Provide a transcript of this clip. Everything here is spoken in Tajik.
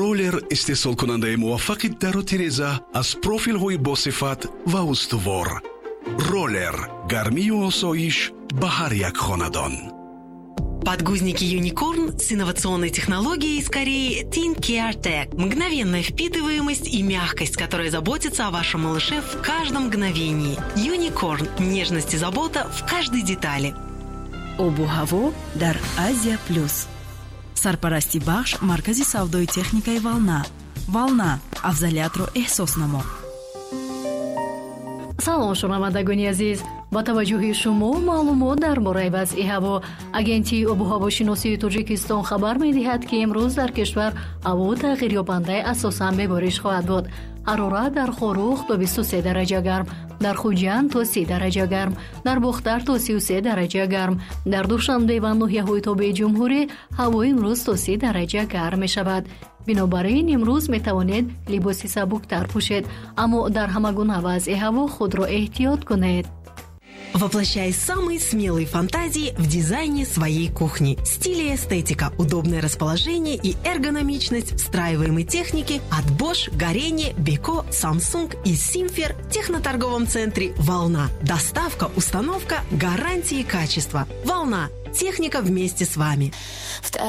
ролер истеҳсолкунандаи муваффақи дару тиреза аз профилҳои босифат ва устувор. Ролер гармию осоиш ба ҳар як хонадон. Подгузники Unicorn с инновационной технологией из Кореи Teen Care Tech. Мгновенная впитываемость и мягкость, которая заботится о вашем малыше в каждом мгновении. Unicorn. Нежность и забота в каждой детали. Обу-ҳаво дар Азия Плюс. Сарпарасти бахш маркази савдои техникаи Волна. Волна. Афзалиятро эҳсос намо. салом шунавандагони азиз, ба таваҷҷӯҳи шумо маълумот дар бораи вазъи ҳаво. Агентии обуҳавошиносии Тоҷикистон хабар медиҳад, ки имрӯз дар кишвар ҳаво тағйирёбанда асосан бебориш хоҳад буд. ҳарорат дар Хорух то 23 дараҷа гарм, дар Хуҷанд то 30 дараҷа гарм, дар Бухтар то 33 дараҷа гарм, дар Душанбе ва ноҳияҳои тобии Ҷумҳурӣ ҳаво имрӯз то 30 дараҷа гарм мешавад. Бинобар ин имрӯз метавонед либоси сабуктар пӯшед, аммо дар ҳама гуна вазъи ҳаво худро эҳтиёт кунед. Воплощай самые смелые фантазии в дизайне своей кухни. Стиль и эстетика, удобное расположение и эргономичность встраиваемой техники от Bosch, Горение, Beko, Samsung и Simfer в техноторговом центре «Волна». Доставка, установка, гарантии качества. «Волна». Техника вместе с вами.